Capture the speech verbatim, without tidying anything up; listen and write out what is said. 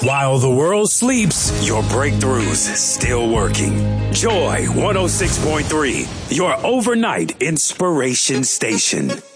While the world sleeps, your breakthroughs still working. Joy one oh six point three, your overnight inspiration station.